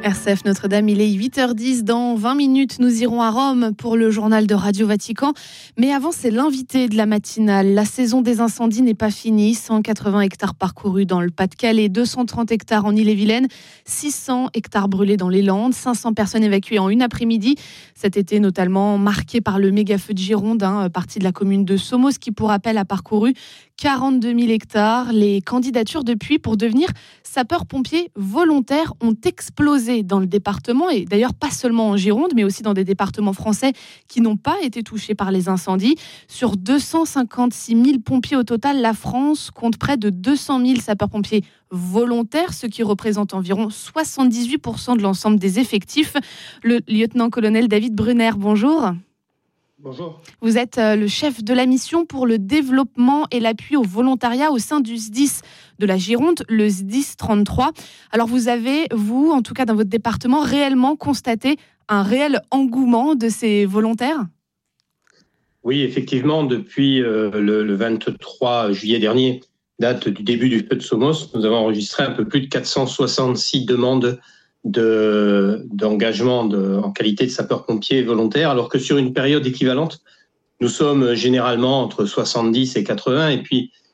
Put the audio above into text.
RCF Notre-Dame, il est 8h10. Dans 20 minutes, nous irons à Rome pour le journal de Radio Vatican. Mais avant, c'est l'invité de la matinale. La saison des incendies n'est pas finie. 180 hectares parcourus dans le Pas-de-Calais, 230 hectares en Ille-et-Vilaine, 600 hectares brûlés dans les Landes, 500 personnes évacuées en une après-midi. Cet été notamment marqué par le méga-feu de Gironde, partie de la commune de Somos, qui pour rappel a parcouru 42 000 hectares. Les candidatures depuis pour devenir sapeurs-pompiers volontaires ont explosé dans le département, et d'ailleurs pas seulement en Gironde, mais aussi dans des départements français qui n'ont pas été touchés par les incendies. Sur 256 000 pompiers au total, la France compte près de 200 000 sapeurs-pompiers volontaires, ce qui représente environ 78% de l'ensemble des effectifs. Le lieutenant-colonel David Brunner, bonjour. Bonjour. Vous êtes le chef de la mission pour le développement et l'appui au volontariat au sein du SDIS de la Gironde, le SDIS 33. Alors vous avez, en tout cas dans votre département, réellement constaté un réel engouement de ces volontaires ? Oui, effectivement, depuis le 23 juillet dernier, date du début du feu de Somos, nous avons enregistré un peu plus de 466 demandes d'engagement en qualité de sapeur-pompier volontaire, alors que sur une période équivalente, nous sommes généralement entre 70 et 80. Et puis,